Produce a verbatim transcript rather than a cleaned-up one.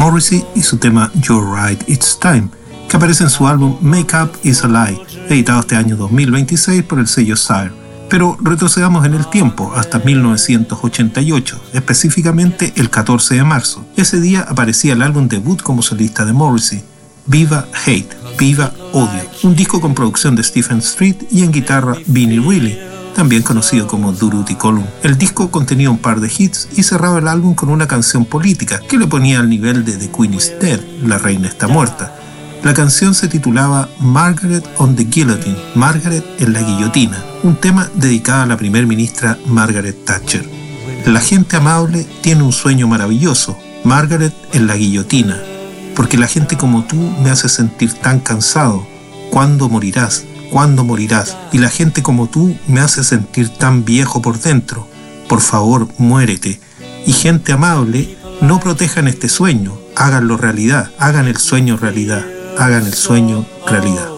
Morrissey y su tema You're Right, It's Time, que aparece en su álbum Make Up Is a Lie, editado este año dos mil veintiséis por el sello Sire. Pero retrocedamos en el tiempo hasta mil novecientos ochenta y ocho, específicamente el catorce de marzo. Ese día aparecía el álbum debut como solista de Morrissey, Viva Hate, Viva Odio, un disco con producción de Stephen Street y en guitarra Vinnie Reilly, también conocido como Durutti Column. El disco contenía un par de hits y cerraba el álbum con una canción política que le ponía al nivel de The Queen is Dead, La Reina está muerta. La canción se titulaba Margaret on the Guillotine, Margaret en la guillotina, un tema dedicado a la primer ministra Margaret Thatcher. La gente amable tiene un sueño maravilloso, Margaret en la guillotina, porque la gente como tú me hace sentir tan cansado. ¿Cuándo morirás? ¿Cuándo morirás? Y la gente como tú me hace sentir tan viejo por dentro. Por favor, muérete. Y gente amable, no protejan este sueño, háganlo realidad, hagan el sueño realidad, hagan el sueño realidad.